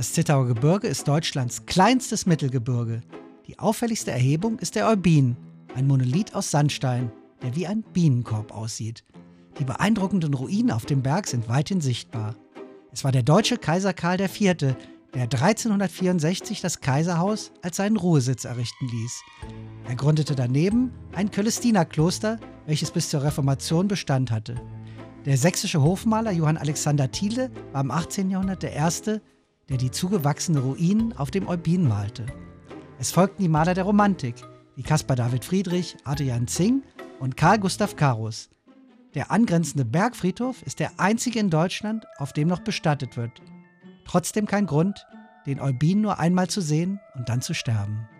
Das Zittauer Gebirge ist Deutschlands kleinstes Mittelgebirge. Die auffälligste Erhebung ist der Eubin, ein Monolith aus Sandstein, der wie ein Bienenkorb aussieht. Die beeindruckenden Ruinen auf dem Berg sind weithin sichtbar. Es war der deutsche Kaiser Karl IV., der 1364 das Kaiserhaus als seinen Ruhesitz errichten ließ. Er gründete daneben ein Cölestinerkloster, welches bis zur Reformation Bestand hatte. Der sächsische Hofmaler Johann Alexander Thiele war im 18. Jahrhundert der erste, der die zugewachsenen Ruinen auf dem Eubin malte. Es folgten die Maler der Romantik, wie Caspar David Friedrich, Adrian Zing und Carl Gustav Carus. Der angrenzende Bergfriedhof ist der einzige in Deutschland, auf dem noch bestattet wird. Trotzdem kein Grund, den Eubin nur einmal zu sehen und dann zu sterben.